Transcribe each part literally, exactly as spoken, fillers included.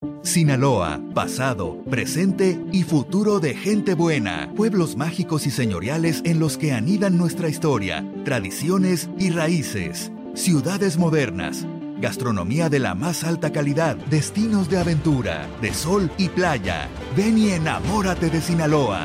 Sinaloa, pasado, presente y futuro de gente buena. Pueblos mágicos y señoriales en los que anidan nuestra historia, tradiciones y raíces. Ciudades modernas. Gastronomía de la más alta calidad. Destinos de aventura, de sol y playa. Ven y enamórate de Sinaloa.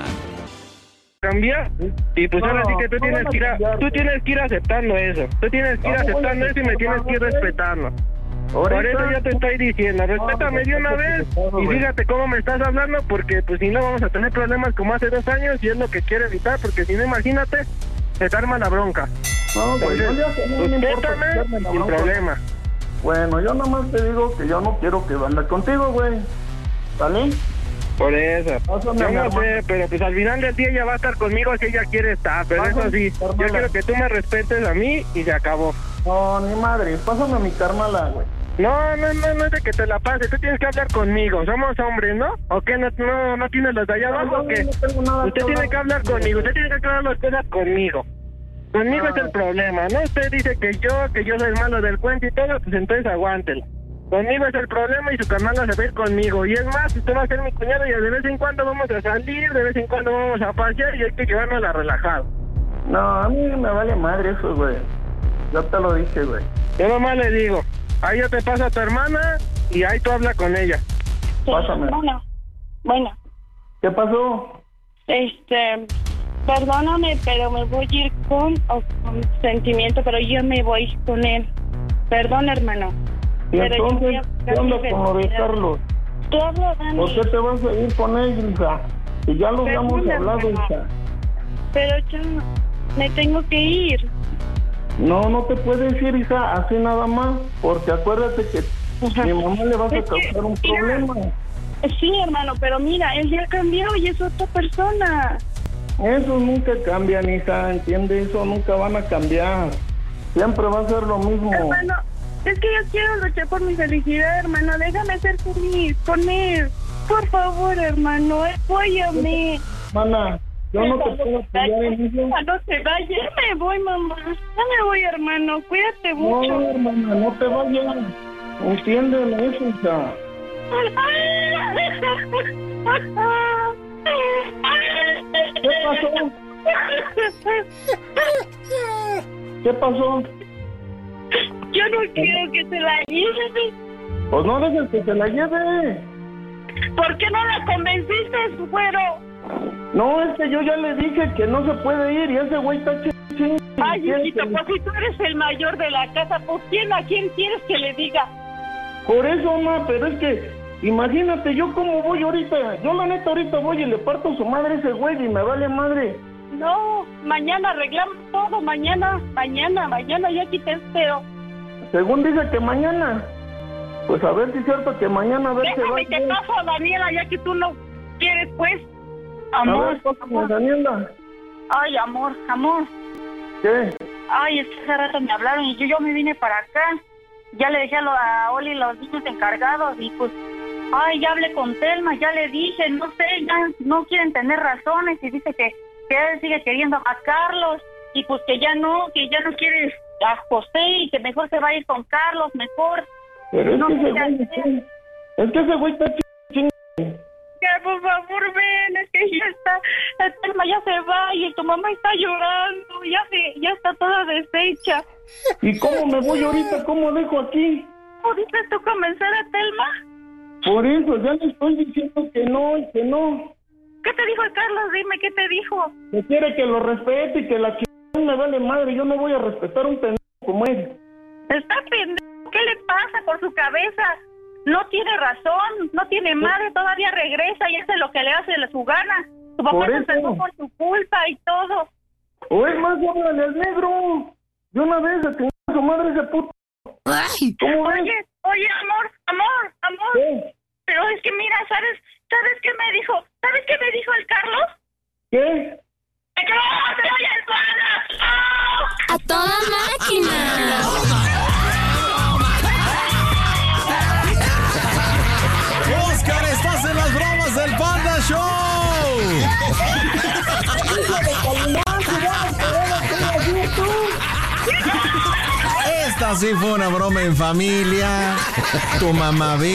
Cambiar y pues no, ahora sí que tú tienes que ir a, tú tienes que ir aceptando eso. Tú tienes que ir aceptando eso y me tienes que ir respetando. Por eso yo te estoy diciendo, respétame de una vez y fíjate cómo me estás hablando, porque pues si no vamos a tener problemas como hace dos años y es lo que quiero evitar, porque si no, imagínate, se te arma la bronca. No, güey, yo ya respétame sin problema. Bueno, yo nomás te digo que yo no quiero que ande contigo, güey. ¿Vale? Por eso. Pásame yo no hermano. sé, pero pues al final del día ella va a estar conmigo si ella quiere estar, pero Pásame, eso sí, carnala. yo quiero que tú me respetes a mí y se acabó. No, ni madre, pásame a mi carnala, güey. No, no, no, no es de que te la pase, tú tienes que hablar conmigo, somos hombres, ¿no? ¿O qué? ¿No, no, no tienes los de allá abajo o qué? No tengo nada Usted que tiene hablar que hablar conmigo, usted tiene que aclarar las cosas conmigo. Conmigo Ah. es el problema, ¿no? Usted dice que yo, que yo soy el malo del cuento y todo, pues entonces aguántela. Conmigo es el problema y su carnala se va a ir conmigo. Y es más, usted va a ser mi cuñado y de vez en cuando vamos a salir, de vez en cuando vamos a pasear y hay que llevarnos la relajada. No, a mí me vale madre eso, güey. Yo te lo dije, güey. Yo nomás le digo, ahí yo te paso a tu hermana y ahí tú habla con ella. Pásame. Bueno, bueno, ¿Qué pasó? este, perdóname, pero me voy a ir con o con sentimiento, pero yo me voy con él. Perdón, hermano. Y Pero yo voy a entonces, buscar ¿qué onda mi con lo de felicidad. Carlos? Tú habla, Dani. ¿Por qué te vas a ir con él, hija? Y ya lo habíamos Perdón, hablado, hermano. hija. Pero yo me tengo que ir. No, no te puedes ir, hija, así nada más. Porque acuérdate que Ajá. mi mamá le vas a Es que, causar un mira, problema. Sí, hermano, pero mira, él ya cambió y es otra persona. Eso nunca cambia, hija, ¿entiendes? Eso nunca van a cambiar. Siempre va a ser lo mismo. Hermano, es que yo quiero luchar por mi felicidad, hermano. Déjame ser feliz con él. Por favor, hermano, apóyame. Mana, yo no te puedo apoyar en eso. No se vaya, ya me voy, mamá. Ya me voy, hermano. Cuídate mucho. No, hermana, no te vayas. Entiéndelo eso, hija. ¿Qué pasó? ¿Qué pasó? Yo no quiero que se la lleve. Pues no dejes que se la lleve. ¿Por qué no la convenciste, güero? No, es que yo ya le dije que no se puede ir y ese güey está ching. Ay, hijito, pues si tú eres el mayor de la casa, pues ¿quién a quién quieres que le diga? Por eso, ma, pero es que, imagínate, yo cómo voy ahorita. Yo la neta ahorita voy y le parto su madre a ese güey y me vale madre. No, mañana arreglamos todo, mañana, mañana, mañana ya aquí te espero. Según dice que mañana. Pues a ver si es cierto que mañana a ver se va. Déjame te paso a Daniela, ya que tú no quieres, pues. A Amor, ver, pásame, Daniela. ay, amor, amor. ¿Qué? Ay, es que hace rato me hablaron y yo, yo me vine para acá. Ya le dejé a, lo, a Oli los niños encargados y pues, ay, ya hablé con Telma, ya le dije, no sé, ya no quieren tener razones y dice que, que él sigue queriendo a Carlos y pues que ya no, que ya no quiere a José y que mejor se va a ir con Carlos, mejor. Pero es No que sé ese qué güey, hacer. es que ese güey está ching. Ya, por favor, ven, es que ya está, la Telma ya se va y tu mamá está llorando, ya se, ya está toda deshecha. ¿Y cómo me voy ahorita? ¿Cómo dejo aquí? ¿Pudiste tú convencer a Telma? Por eso, ya le estoy diciendo que no y que no. ¿Qué te dijo el Carlos? Dime, ¿qué te dijo? Que quiere que lo respete y que la chingada me vale madre. Yo no voy a respetar a un pendejo como él. Está pendejo, ¿qué le pasa por su cabeza? No tiene razón, no tiene madre, todavía regresa y hace lo que le hace de su gana. Tu papá Por se eso. enfermó por su culpa y todo. O es más, háblale al negro. De una vez a que su madre ese puto. ¿Cómo ves? Oye, oye, amor, amor, amor. ¿Qué? Pero es que mira, ¿sabes? ¿Sabes qué me dijo? ¿Sabes qué me dijo el Carlos? ¿Qué? ¡Que no se vaya el padre! ¡Oh! ¡A toda máquina! ¡Oscar, estás en las bromas del Panda Show! Esta sí fue una broma en familia. Tu mamá ve.